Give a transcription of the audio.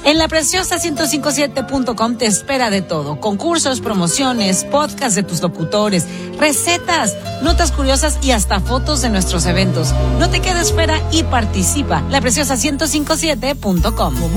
En lapreciosa1057.com te espera de todo. Concursos, promociones, podcasts de tus locutores, recetas, notas curiosas y hasta fotos de nuestros eventos. No te quedes fuera y participa. lapreciosa1057.com.